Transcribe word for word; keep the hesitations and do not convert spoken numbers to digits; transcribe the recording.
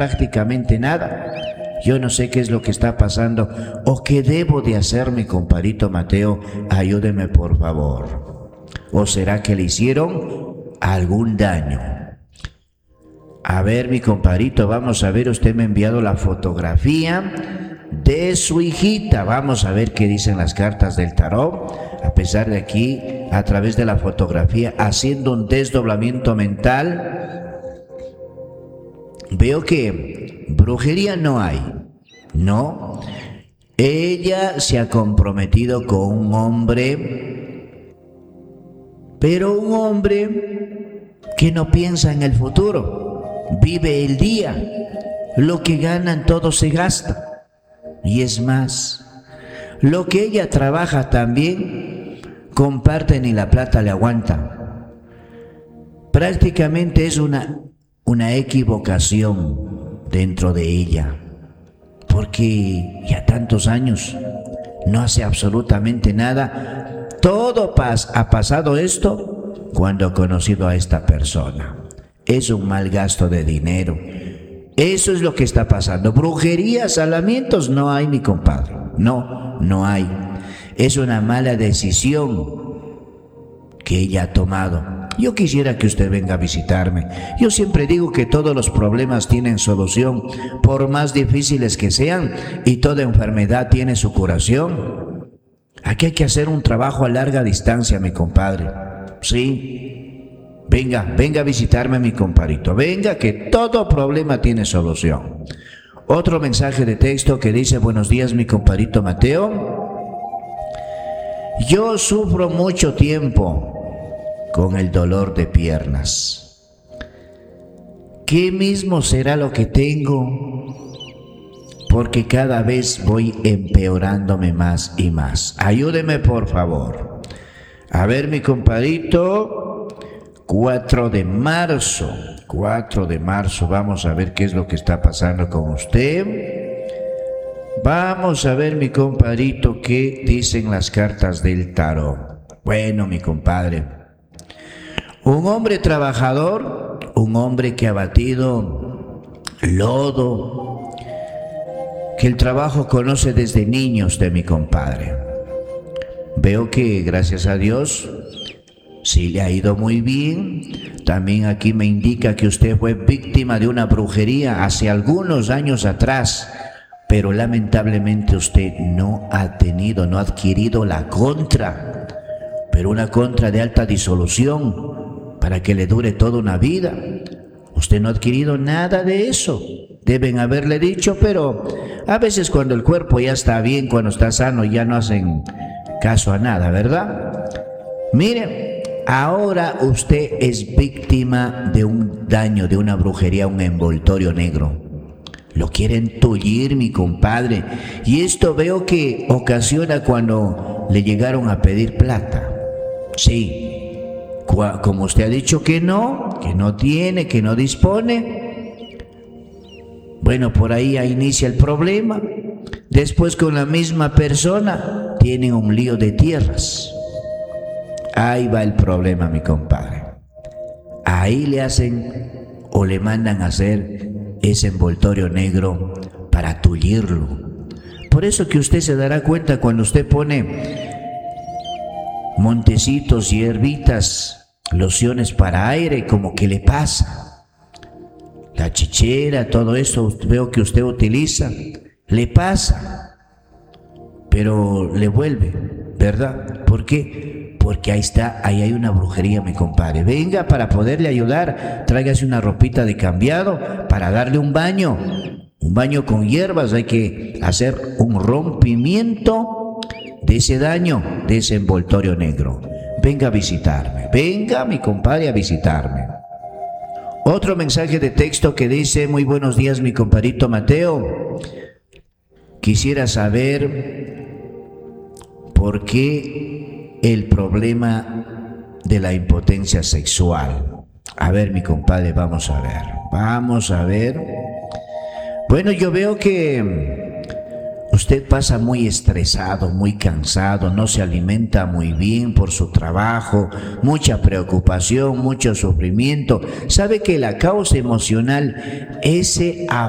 prácticamente nada. Yo no sé qué es lo que está pasando o qué debo de hacer, mi compadrito Mateo. Ayúdeme, por favor. ¿O será que le hicieron algún daño? A ver, mi compadrito, vamos a ver, usted me ha enviado la fotografía de su hijita. Vamos a ver qué dicen las cartas del tarot. A pesar de aquí, a través de la fotografía, haciendo un desdoblamiento mental, veo que brujería no hay, ¿no? Ella se ha comprometido con un hombre, pero un hombre que no piensa en el futuro, vive el día, lo que ganan todo se gasta. Y es más, lo que ella trabaja también, comparte ni la plata le aguanta. Prácticamente es una, una equivocación dentro de ella, porque ya tantos años no hace absolutamente nada. Todo pas, ha pasado esto cuando ha conocido a esta persona. Es un mal gasto de dinero. Eso es lo que está pasando. Brujerías, salamientos, no hay, mi compadre. No, no hay. Es una mala decisión que ella ha tomado. Yo quisiera que usted venga a visitarme. Yo siempre digo que todos los problemas tienen solución, por más difíciles que sean, y toda enfermedad tiene su curación. Aquí hay que hacer un trabajo a larga distancia, mi compadre. Sí. Venga, venga a visitarme, mi compadrito. Venga, que todo problema tiene solución. Otro mensaje de texto que dice: buenos días, mi compadrito Mateo. Yo sufro mucho tiempo con el dolor de piernas. ¿Qué mismo será lo que tengo? Porque cada vez voy empeorándome más y más. Ayúdeme, por favor. A ver, mi compadrito. cuatro de marzo, cuatro de marzo, vamos a ver qué es lo que está pasando con usted. Vamos a ver, mi compadrito, qué dicen las cartas del tarot. Bueno, mi compadre, un hombre trabajador, un hombre que ha batido lodo, que el trabajo conoce desde niños, de mi compadre. Veo que, gracias a Dios, sí le ha ido muy bien. También aquí me indica que usted fue víctima de una brujería hace algunos años atrás, pero lamentablemente usted no ha tenido, no ha adquirido la contra, pero una contra de alta disolución para que le dure toda una vida. Usted no ha adquirido nada de eso. Deben haberle dicho, pero a veces cuando el cuerpo ya está bien, cuando está sano, ya no hacen caso a nada, ¿verdad? Mire, ahora usted es víctima de un daño, de una brujería, un envoltorio negro. Lo quieren tullir, mi compadre. Y esto veo que ocasiona cuando le llegaron a pedir plata. Sí, como usted ha dicho que no, que no tiene, que no dispone. Bueno, por ahí ya inicia el problema. Después, con la misma persona, tienen un lío de tierras. Ahí va el problema, mi compadre. Ahí le hacen o le mandan a hacer ese envoltorio negro para tullirlo. Por eso que usted se dará cuenta cuando usted pone montecitos, hierbitas, lociones para aire, como que le pasa. La chichera, todo eso veo que usted utiliza, le pasa, pero le vuelve, ¿verdad? ¿Por qué? Porque ahí está, ahí hay una brujería, mi compadre. Venga, para poderle ayudar, tráigase una ropita de cambiado para darle un baño, un baño con hierbas. Hay que hacer un rompimiento de ese daño, de ese envoltorio negro. Venga a visitarme, venga, mi compadre, a visitarme. Otro mensaje de texto que dice: muy buenos días, mi compadrito Mateo. Quisiera saber por qué el problema de la impotencia sexual. A ver, mi compadre, vamos a ver. Vamos a ver. Bueno, yo veo que usted pasa muy estresado, muy cansado, no se alimenta muy bien por su trabajo, mucha preocupación, mucho sufrimiento. Sabe que la causa emocional, ese